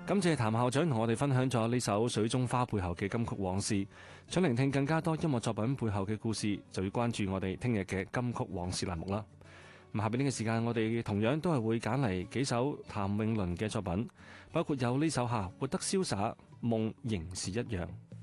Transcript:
感謝譚校長同我哋分享咗呢首《水中花》背後嘅金曲往事。想聆聽更加多音樂作品背後嘅故事，就要關注我哋聽日嘅金曲往事欄目啦。咁下邊呢個時間，我哋同樣都係會揀嚟幾首譚詠麟嘅作品，包括有呢首《活得瀟灑，夢仍是一樣》。